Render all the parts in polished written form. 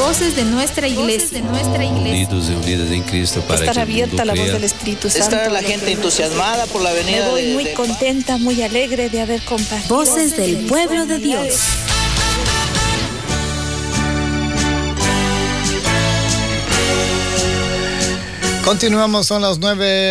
Voces de nuestra iglesia. Unidos y unidas en Cristo para estar que abierta a la voz del Espíritu Santo. Estar la gente entusiasmada por la venida. Me voy muy contenta, muy alegre de haber compartido. Voces del pueblo de Dios. Continuamos, son las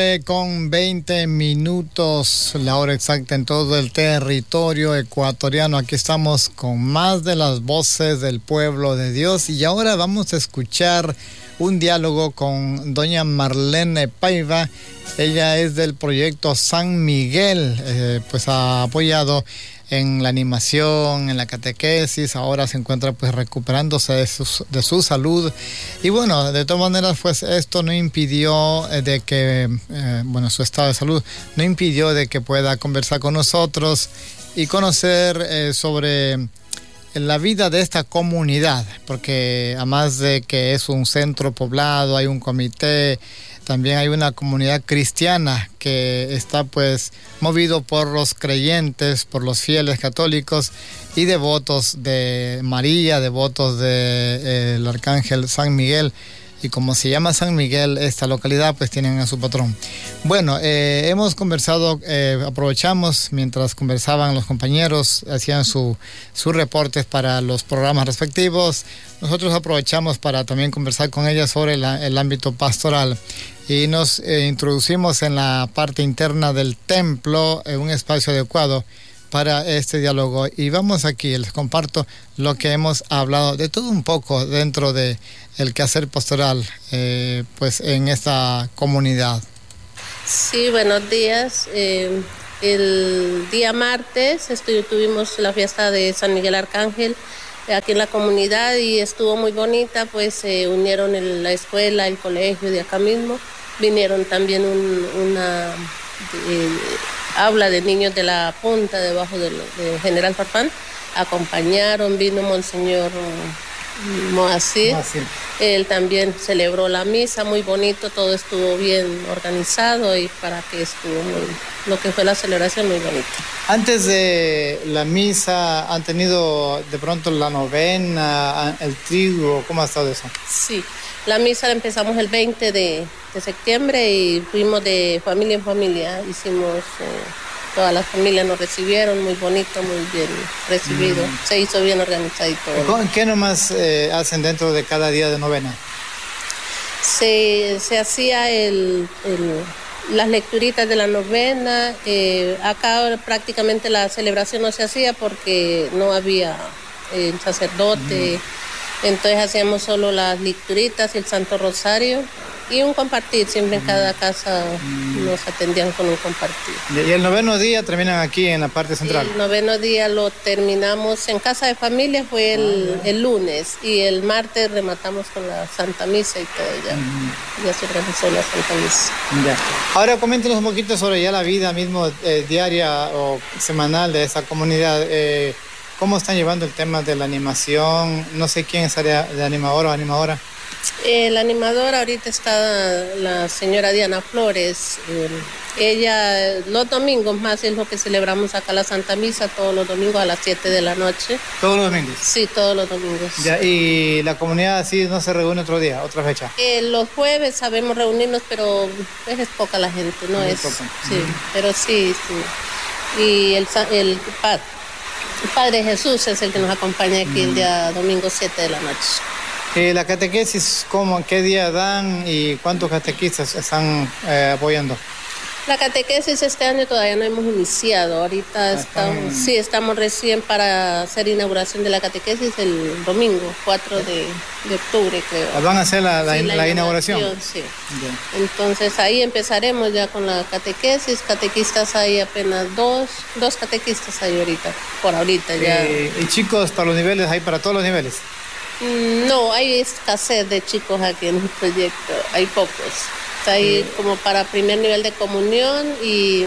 9:20, la hora exacta en todo el territorio ecuatoriano. Aquí estamos con más de las voces del pueblo de Dios y ahora vamos a escuchar un diálogo con doña Marlene Paiva. Ella es del proyecto San Miguel, pues ha apoyado en la animación, en la catequesis. Ahora se encuentra pues recuperándose de su salud. Y bueno, de todas maneras, pues esto no impidió de que, su estado de salud no impidió de que pueda conversar con nosotros y conocer sobre la vida de esta comunidad, porque además de que es un centro poblado, hay un comité, también hay una comunidad cristiana que está pues movido por los creyentes, por los fieles católicos y devotos de María, devotos del Arcángel San Miguel. Y como se llama San Miguel esta localidad, pues tienen a su patrón. Bueno, hemos conversado, aprovechamos mientras conversaban los compañeros, hacían sus reportes para los programas respectivos. Nosotros aprovechamos para también conversar con ellas sobre el ámbito pastoral. Y nos introducimos en la parte interna del templo, en un espacio adecuado para este diálogo. Y vamos aquí, les comparto lo que hemos hablado de todo un poco dentro de el quehacer pastoral pues en esta comunidad. Sí, buenos días. El día martes tuvimos la fiesta de San Miguel Arcángel aquí en la comunidad y estuvo muy bonita, pues se unieron la escuela, el colegio de acá mismo. Vinieron también una aula de niños de la punta debajo de General Farfán, acompañaron, vino Monseñor Moacir. Él también celebró la misa, muy bonito, todo estuvo bien organizado y para que lo que fue la celebración muy bonita. Antes de la misa, ¿han tenido de pronto la novena, el triduo? ¿Cómo ha estado eso? Sí, la misa la empezamos el 20 de septiembre y fuimos de familia en familia, hicimos... Todas las familias nos recibieron, muy bonito, muy bien recibido. Se hizo bien organizado y todo. ¿Qué nomás hacen dentro de cada día de novena? Se hacía las lecturitas de la novena. Acá prácticamente la celebración no se hacía porque no había el sacerdote. Entonces hacíamos solo las lecturitas y el Santo Rosario. Y un compartir, siempre en cada casa nos atendían con un compartir. ¿Y el noveno día terminan aquí en la parte central? El noveno día lo terminamos en casa de familia, fue el lunes, y el martes rematamos con la Santa Misa y todo ya. Ya se organizó la Santa Misa. Ya. Ahora coméntenos un poquito sobre ya la vida mismo diaria o semanal de esa comunidad. ¿Cómo están llevando el tema de la animación? No sé quién es de animador o animadora. El animador ahorita está la señora Diana Flores. Ella los domingos más es lo que celebramos acá la Santa Misa, todos los domingos a las 7 de la noche. ¿Todos los domingos? Sí, todos los domingos. Ya, ¿y la comunidad así no se reúne otro día, otra fecha? Los jueves sabemos reunirnos, pero es poca la gente, no es poca. Sí, pero sí. Y el Padre Jesús es el que nos acompaña aquí el día domingo 7 de la noche. La catequesis, ¿qué día dan y cuántos catequistas están apoyando? La catequesis este año todavía no hemos iniciado. Ahorita estamos recién para hacer inauguración de la catequesis el domingo, 4 de octubre, creo. ¿Van a hacer la inauguración? Sí. Yeah. Entonces ahí empezaremos ya con la catequesis. Catequistas hay apenas dos catequistas hay ahorita, por ahorita ya. ¿Y chicos para los niveles, hay para todos los niveles? No, hay escasez de chicos aquí en el proyecto, hay pocos. Hay como para primer nivel de comunión y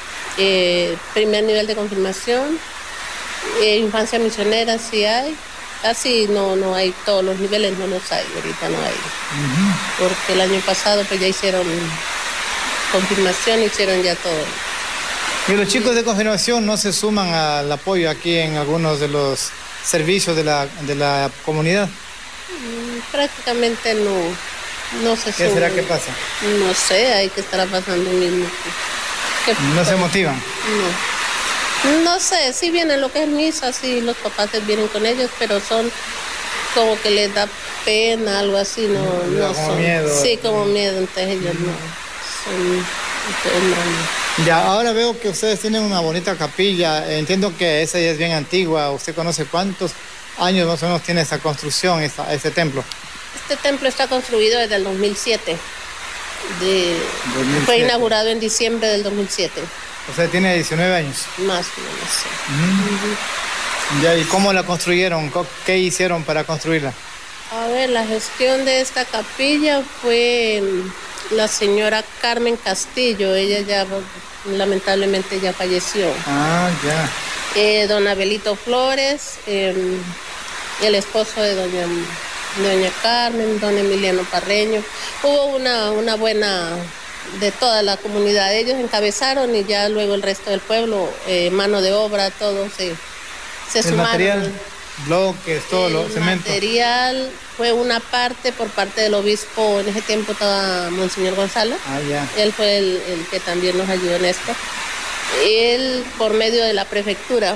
primer nivel de confirmación, infancia misionera sí hay, así no hay todos los niveles, no los hay, ahorita no hay. Porque el año pasado pues ya hicieron confirmación, hicieron ya todo. ¿Y los chicos de confirmación no se suman al apoyo aquí en algunos de los servicios de la comunidad? prácticamente no se ¿Qué será que pasa? No sé, hay que estar pasando mismo. ¿No se motivan? No sé, sí vienen lo que es misa, sí los papás vienen con ellos, pero son como que les da pena, algo así, no como son. Miedo. Sí, como miedo, entonces ellos no son. Ya, ahora veo que ustedes tienen una bonita capilla. Entiendo que esa ya es bien antigua. ¿Usted conoce cuántos años más o menos tiene esta construcción, este templo? Este templo está construido desde el 2007. 2007. Fue inaugurado en diciembre del 2007. O sea, tiene 19 años. Más o menos, sí. Ya, ¿y cómo la construyeron? ¿Qué hicieron para construirla? A ver, la gestión de esta capilla fue la señora Carmen Castillo. Ella ya, lamentablemente, ya falleció. Ah, ya. Don Abelito Flores, el esposo de doña Carmen, don Emiliano Parreño. Hubo una buena de toda la comunidad. Ellos encabezaron y ya luego el resto del pueblo, mano de obra, todo se sumaron. Material, bloques, todo lo cemento. El material fue una parte por parte del obispo. En ese tiempo estaba Monseñor Gonzalo. Ah, ya. Él fue el que también nos ayudó en esto. Él, por medio de la prefectura,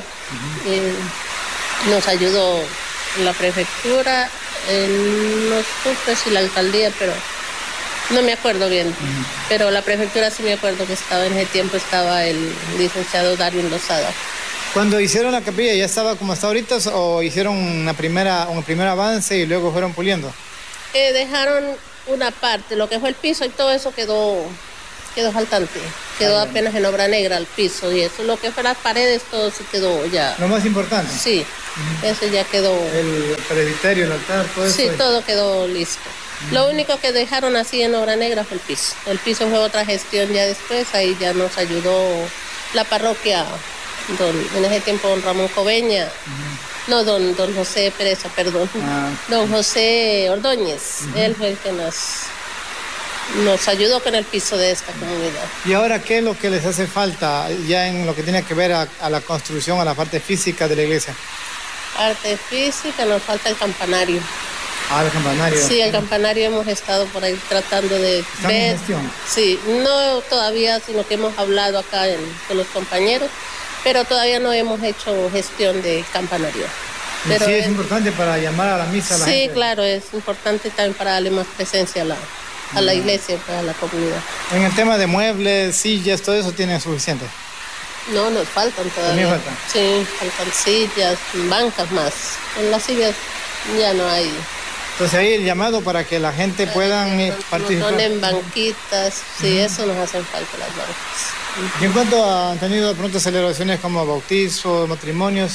nos ayudó en la prefectura, no supe si la alcaldía, pero no me acuerdo bien. Pero la prefectura sí me acuerdo que estaba en ese tiempo, estaba el licenciado Darwin Lozada. Cuando hicieron la capilla, ¿ya estaba como está ahorita o hicieron un primer avance y luego fueron puliendo? Dejaron una parte, lo que fue el piso y todo eso quedó faltante. Quedó apenas en obra negra el piso y eso. Lo que fue las paredes, todo se quedó ya. Lo más importante. Sí, eso ya quedó. El presbiterio, el altar, todo eso. Sí, todo quedó listo. Lo único que dejaron así en obra negra fue el piso. El piso fue otra gestión ya después, ahí ya nos ayudó la parroquia, en ese tiempo don Ramón Coveña, no, don José Pereza, perdón, don José Ordóñez, él fue el que nos ayudó con el piso de esta comunidad. ¿Y ahora qué es lo que les hace falta ya en lo que tiene que ver a la construcción, a la parte física de la iglesia? Parte física, nos falta el campanario. Ah, el campanario. Sí, el campanario hemos estado por ahí tratando de ver. ¿En gestión? Sí, no todavía, sino que hemos hablado acá con los compañeros, pero todavía no hemos hecho gestión de campanario. Pero sí, es importante para llamar a la misa a la gente. Sí, claro, es importante también para darle más presencia a la iglesia, para la comunidad. En el tema de muebles, sillas, todo eso tienen suficiente. No, nos faltan todavía. ¿También faltan? Sí, faltan sillas, bancas más. En las sillas ya no hay. Entonces ahí el llamado para que la gente pueda participar. Ponen banquitas, sí, eso nos hacen falta las bancas. Y en cuanto han tenido de pronto celebraciones como bautizos, matrimonios.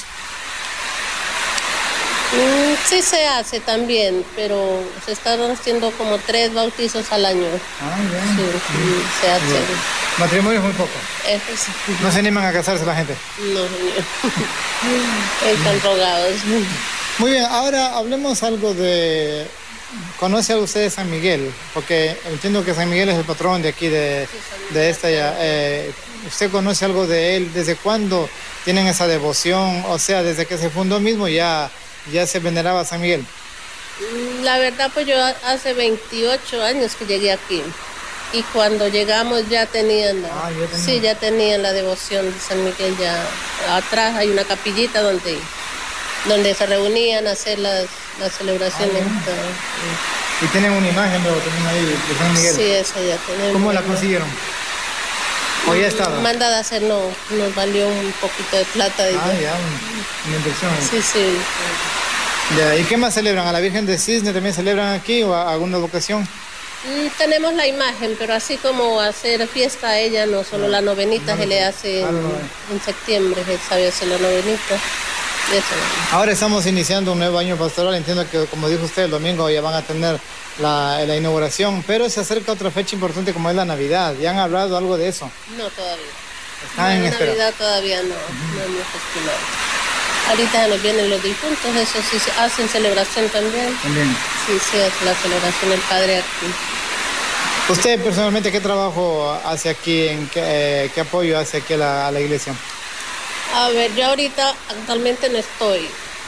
Sí se hace también, pero se están haciendo como 3 bautizos al año. Ah, bien. Sí, se hace. Bien. Matrimonios muy poco. Eso sí. ¿No se animan a casarse la gente? No, señor. Están rogados. Muy bien, ahora hablemos algo de... ¿Conoce usted de San Miguel? Porque entiendo que San Miguel es el patrón de aquí, de esta ya. ¿Usted conoce algo de él? ¿Desde cuándo tienen esa devoción? O sea, desde que se fundó mismo ya se veneraba a San Miguel. La verdad, pues yo hace 28 años que llegué aquí. Y cuando llegamos ya tenían sí, ya tenían la devoción de San Miguel. Ya atrás hay una capillita donde se reunían a hacer las celebraciones. ¿Y tienen una imagen también ahí de San Miguel? Sí, esa ya tenemos. ¿Cómo la consiguieron? ¿O ya estaba? Mandada a hacer, no, nos valió un poquito de plata. Ya, una inversión. Sí. Ya, ¿y qué más celebran? ¿A la Virgen de Cisne también celebran aquí o a alguna vocación? Tenemos la imagen, pero así como hacer fiesta a ella, no solo la novenita se le hace en septiembre, se sabe hacer la novenita. Eso. Ahora estamos iniciando un nuevo año pastoral, entiendo que como dijo usted el domingo ya van a tener la inauguración, pero se acerca otra fecha importante como es la Navidad. ¿Ya han hablado algo de eso? No, todavía. ¿Están en espera? Navidad todavía no hemos gestionado. Ahorita nos vienen los difuntos, eso sí hacen celebración también. También. Sí, hace la celebración el padre aquí. ¿Usted personalmente qué trabajo hace aquí, qué apoyo hace aquí a la iglesia? A ver, yo ahorita actualmente no estoy,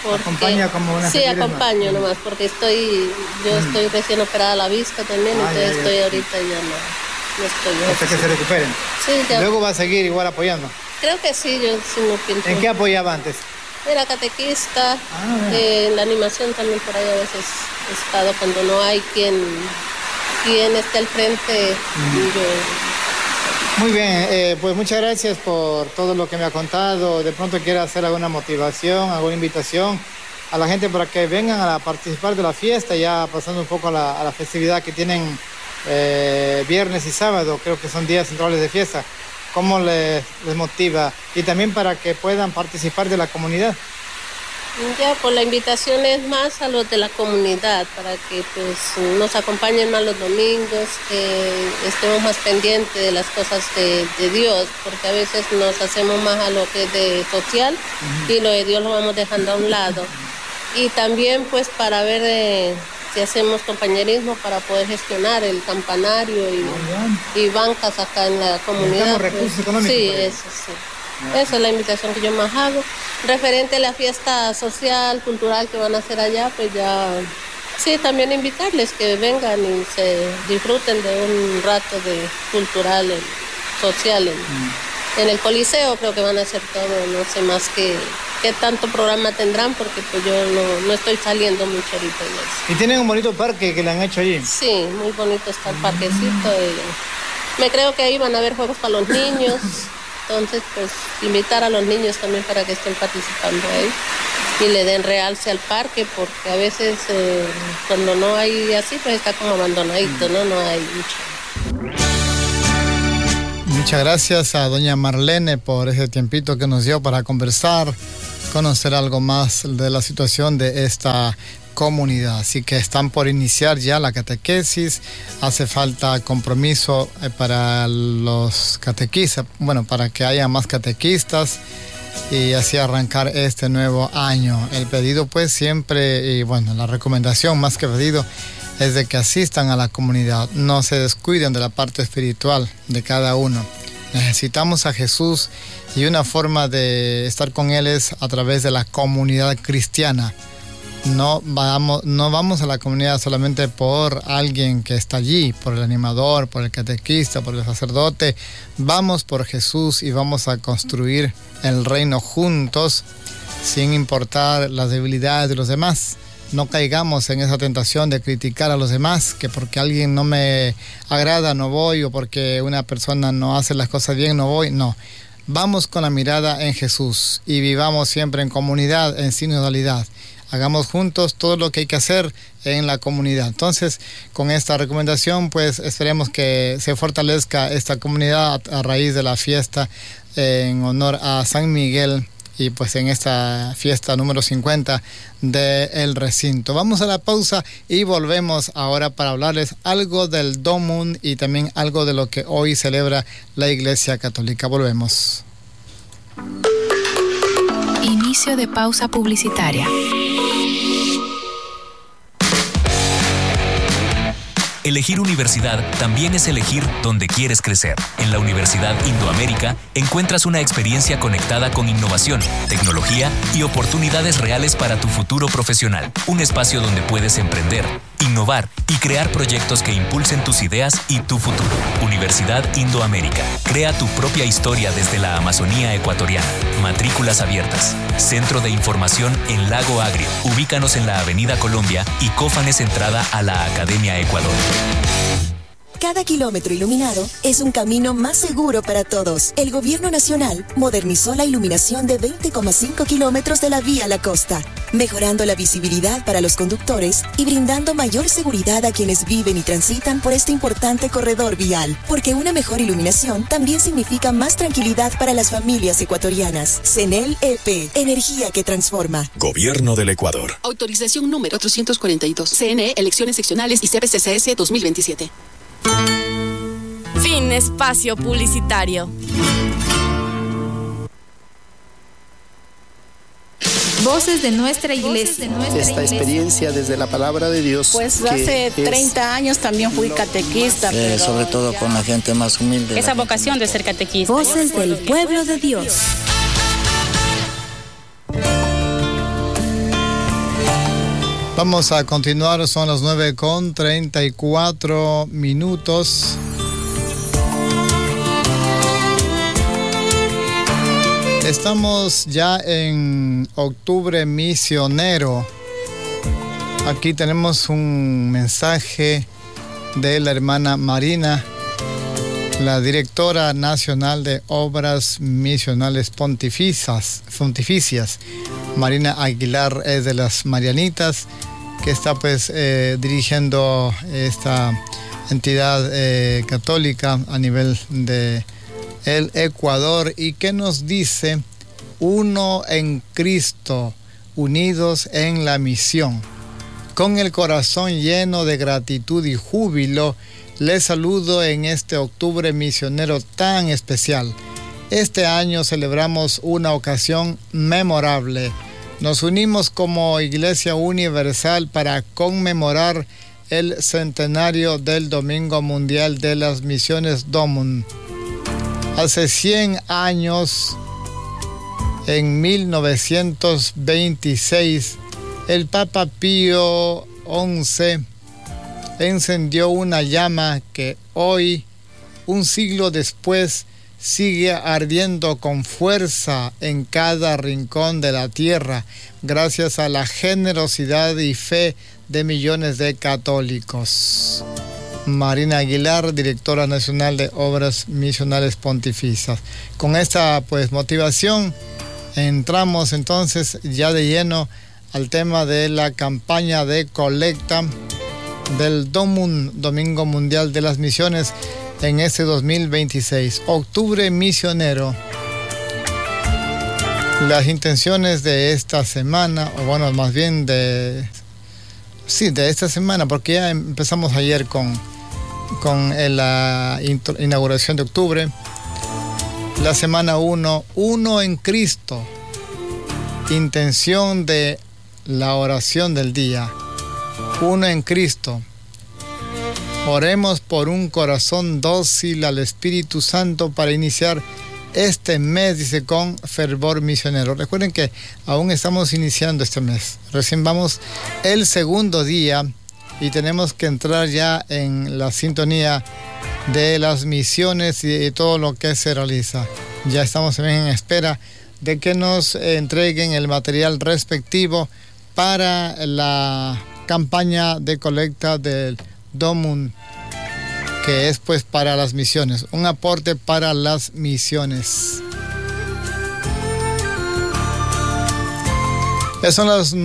¿Acompaña como una? Sí, acompaño nomás, porque yo estoy recién operada a la vista también, entonces estoy ahorita ya no estoy. Hasta que se recuperen. Sí, ya. Luego va a seguir igual apoyando. Creo que sí, yo sí no pienso. ¿En qué apoyaba antes? Era catequista, en la animación también por ahí a veces he estado cuando no hay quien esté al frente. Muy bien, pues muchas gracias por todo lo que me ha contado. De pronto quiere hacer alguna motivación, alguna invitación a la gente para que vengan a participar de la fiesta, ya pasando un poco a la festividad que tienen viernes y sábado, creo que son días centrales de fiesta. ¿Cómo les motiva? Y también para que puedan participar de la comunidad. Ya, pues la invitación es más a los de la comunidad, para que pues nos acompañen más los domingos, que estemos más pendientes de las cosas de Dios, porque a veces nos hacemos más a lo que es de social y lo de Dios lo vamos dejando a un lado. Y también pues para ver si hacemos compañerismo para poder gestionar el campanario y bancas acá en la comunidad. Recursos económicos. Sí, eso sí. Esa es la invitación que yo más hago. Referente a la fiesta social, cultural que van a hacer allá, pues ya, sí, también invitarles que vengan y se disfruten de un rato de cultural, social. En el Coliseo creo que van a hacer todo, no sé más qué tanto programa tendrán, porque pues yo no estoy saliendo mucho ahorita. ¿Y tienen un bonito parque que le han hecho allí? Sí, muy bonito está el parquecito. Me creo que ahí van a haber juegos para los niños. Entonces, pues, invitar a los niños también para que estén participando ahí y le den realce al parque, porque a veces cuando no hay así, pues está como abandonadito, ¿no? No hay mucho. Muchas gracias a doña Marlene por ese tiempito que nos dio para conversar, conocer algo más de la situación de esta comunidad. Así que están por iniciar ya la catequesis, hace falta compromiso para los catequistas, bueno, para que haya más catequistas y así arrancar este nuevo año. El pedido pues siempre, y bueno, la recomendación más que pedido es de que asistan a la comunidad, no se descuiden de la parte espiritual de cada uno. Necesitamos a Jesús y una forma de estar con Él es a través de la comunidad cristiana. No vamos a la comunidad solamente por alguien que está allí, por el animador, por el catequista, por el sacerdote. Vamos por Jesús y vamos a construir el reino juntos, sin importar las debilidades de los demás. No caigamos en esa tentación de criticar a los demás, que porque alguien no me agrada no voy, o porque una persona no hace las cosas bien no voy. No, vamos con la mirada en Jesús y vivamos siempre en comunidad, en sinodalidad. Hagamos juntos todo lo que hay que hacer en la comunidad. Entonces, con esta recomendación, pues esperemos que se fortalezca esta comunidad a raíz de la fiesta en honor a San Miguel y pues en esta fiesta número 50 del recinto. Vamos a la pausa y volvemos ahora para hablarles algo del Domum y también algo de lo que hoy celebra la Iglesia Católica. Volvemos. Inicio de pausa publicitaria. Elegir universidad también es elegir dónde quieres crecer. En la Universidad Indoamérica encuentras una experiencia conectada con innovación, tecnología y oportunidades reales para tu futuro profesional. Un espacio donde puedes emprender, innovar y crear proyectos que impulsen tus ideas y tu futuro. Universidad Indoamérica. Crea tu propia historia desde la Amazonía ecuatoriana. Matrículas abiertas. Centro de información en Lago Agrio. Ubícanos en la Avenida Colombia y Cófanes entrada a la Academia Ecuador. Cada kilómetro iluminado es un camino más seguro para todos. El Gobierno Nacional modernizó la iluminación de 20,5 kilómetros de la vía a la costa, mejorando la visibilidad para los conductores y brindando mayor seguridad a quienes viven y transitan por este importante corredor vial. Porque una mejor iluminación también significa más tranquilidad para las familias ecuatorianas. CENEL EP, energía que transforma. Gobierno del Ecuador. Autorización número 442. CNE, elecciones seccionales y CPCCS 2027. Fin espacio publicitario. Voces de nuestra iglesia. Esta experiencia desde la palabra de Dios. Pues hace 30 años también fui catequista. Sobre todo con la gente más humilde. Esa vocación de ser catequista. Voces del pueblo de Dios. Vamos a continuar, son las 9:34. Estamos ya en octubre misionero. Aquí tenemos un mensaje de la hermana Marina, la directora nacional de Obras Misionales Pontificias. Marina Aguilar es de las Marianitas, que está pues dirigiendo esta entidad católica a nivel de el Ecuador, y que nos dice: uno en Cristo, unidos en la misión. Con el corazón lleno de gratitud y júbilo, les saludo en este octubre misionero tan especial. Este año celebramos una ocasión memorable. Nos unimos como Iglesia Universal para conmemorar el centenario del Domingo Mundial de las Misiones DOMUN. Hace 100 años, en 1926, el Papa Pío XI encendió una llama que hoy, un siglo después, sigue ardiendo con fuerza en cada rincón de la tierra, gracias a la generosidad y fe de millones de católicos. Marina Aguilar, directora nacional de Obras Misionales Pontificias. Con esta pues motivación entramos entonces ya de lleno al tema de la campaña de colecta del DOMUN, Domingo Mundial de las Misiones, en este 2026, octubre misionero. Las intenciones de esta semana, o bueno, más bien de esta semana, porque ya empezamos ayer con la inauguración de octubre. La semana 1, uno en Cristo. Intención de la oración del día: uno en Cristo. Oremos por un corazón dócil al Espíritu Santo para iniciar este mes, dice, con fervor misionero. Recuerden que aún estamos iniciando este mes. Recién vamos el segundo día y tenemos que entrar ya en la sintonía de las misiones y todo lo que se realiza. Ya estamos también en espera de que nos entreguen el material respectivo para la campaña de colecta del DOMUN, que es pues para las misiones, un aporte para las misiones. Son las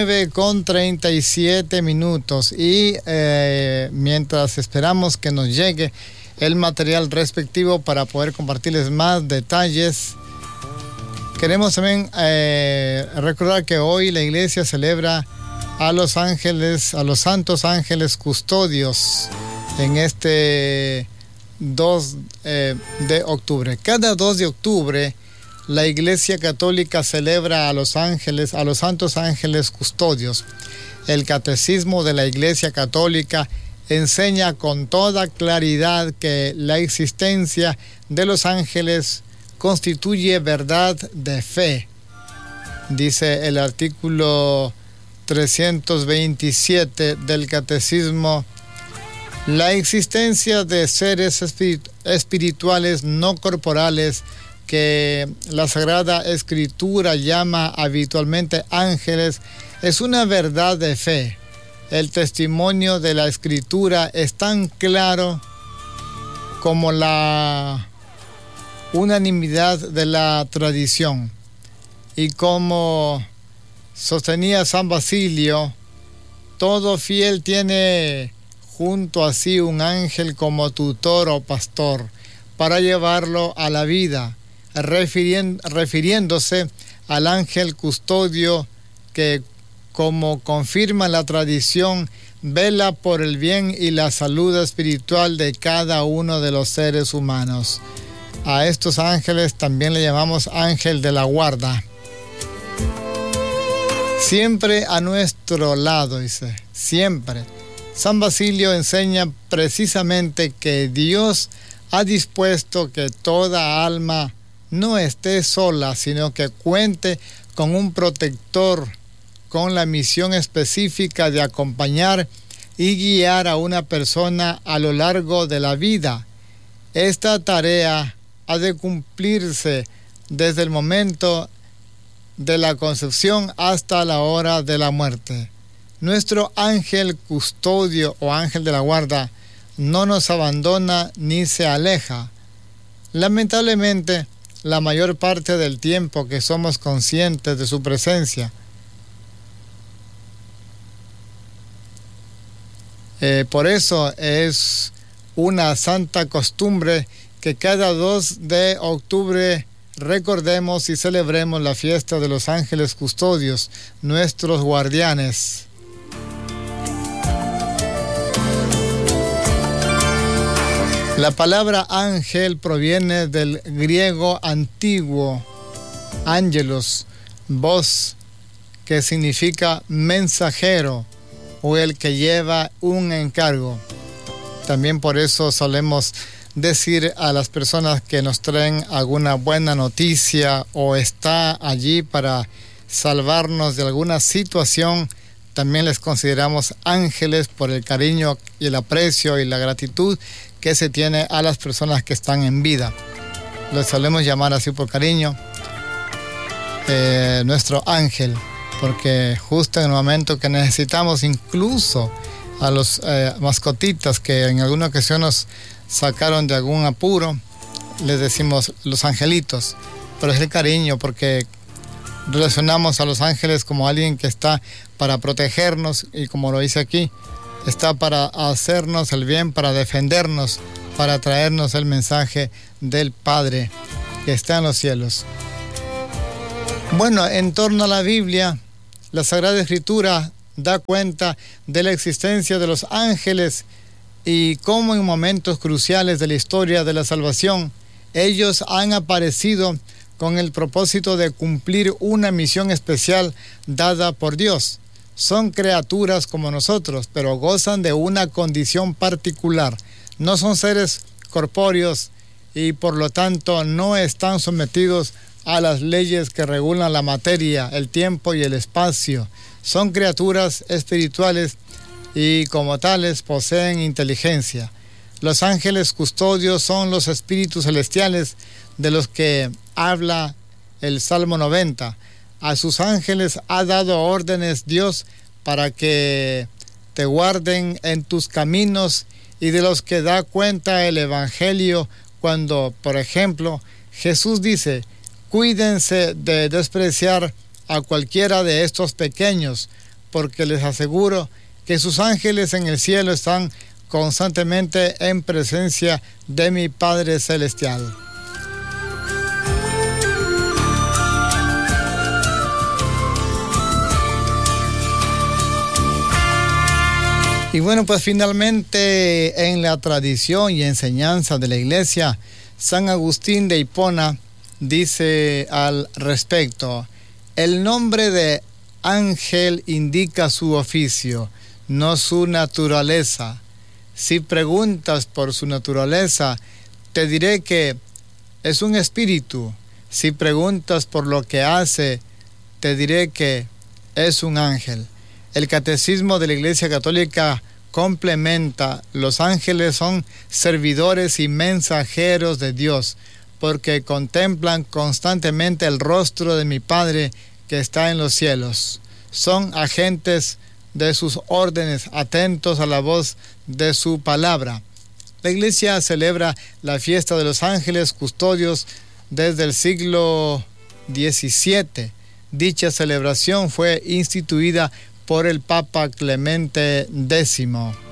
9:37 y mientras esperamos que nos llegue el material respectivo para poder compartirles más detalles, queremos también recordar que hoy la iglesia celebra a los ángeles, a los santos ángeles custodios en este 2 de octubre. Cada 2 de octubre la Iglesia Católica celebra a los ángeles, a los santos ángeles custodios. El Catecismo de la Iglesia Católica enseña con toda claridad que la existencia de los ángeles constituye verdad de fe. Dice el artículo 327 del Catecismo: la existencia de seres espirituales no corporales que la Sagrada Escritura llama habitualmente ángeles es una verdad de fe. El testimonio de la Escritura es tan claro como la unanimidad de la tradición. Y como sostenía San Basilio, todo fiel tiene junto a sí un ángel como tutor o pastor para llevarlo a la vida, refiriéndose al ángel custodio que, como confirma la tradición, vela por el bien y la salud espiritual de cada uno de los seres humanos. A estos ángeles también le llamamos ángel de la guarda. Siempre a nuestro lado, dice, siempre. San Basilio enseña precisamente que Dios ha dispuesto que toda alma no esté sola, sino que cuente con un protector con la misión específica de acompañar y guiar a una persona a lo largo de la vida. Esta tarea ha de cumplirse desde el momento de la concepción hasta la hora de la muerte. Nuestro ángel custodio o ángel de la guarda no nos abandona ni se aleja. Lamentablemente, la mayor parte del tiempo que somos conscientes de su presencia, por eso es una santa costumbre que cada 2 de octubre recordemos y celebremos la fiesta de los ángeles custodios, nuestros guardianes. La palabra ángel proviene del griego antiguo, ángelos, voz, que significa mensajero o el que lleva un encargo. También por eso solemos decir a las personas que nos traen alguna buena noticia o está allí para salvarnos de alguna situación, también les consideramos ángeles por el cariño y el aprecio y la gratitud que se tiene a las personas que están en vida. Los solemos llamar así por cariño, nuestro ángel, porque justo en el momento que necesitamos, incluso a los mascotitas que en alguna ocasión nos sacaron de algún apuro, les decimos los angelitos, pero es el cariño, porque relacionamos a los ángeles como alguien que está para protegernos, y como lo dice aquí, está para hacernos el bien, para defendernos, para traernos el mensaje del Padre que está en los cielos. Bueno, en torno a la Biblia, la Sagrada Escritura da cuenta de la existencia de los ángeles y cómo en momentos cruciales de la historia de la salvación, ellos han aparecido con el propósito de cumplir una misión especial dada por Dios. Son criaturas como nosotros, pero gozan de una condición particular. No son seres corpóreos y por lo tanto no están sometidos a las leyes que regulan la materia, el tiempo y el espacio. Son criaturas espirituales y como tales poseen inteligencia. Los ángeles custodios son los espíritus celestiales de los que habla el Salmo 90. A sus ángeles ha dado órdenes Dios para que te guarden en tus caminos, y de los que da cuenta el Evangelio cuando, por ejemplo, Jesús dice: cuídense de despreciar a cualquiera de estos pequeños, porque les aseguro que sus ángeles en el cielo están constantemente en presencia de mi Padre Celestial. Y bueno, pues finalmente en la tradición y enseñanza de la Iglesia, San Agustín de Hipona dice al respecto: el nombre de ángel indica su oficio, no su naturaleza. Si preguntas por su naturaleza, te diré que es un espíritu. Si preguntas por lo que hace, te diré que es un ángel. El Catecismo de la Iglesia Católica complementa: los ángeles son servidores y mensajeros de Dios, porque contemplan constantemente el rostro de mi Padre que está en los cielos. Son agentes de sus órdenes, atentos a la voz de su palabra. La Iglesia celebra la fiesta de los ángeles custodios desde el siglo XVII. Dicha celebración fue instituida por el Papa Clemente X.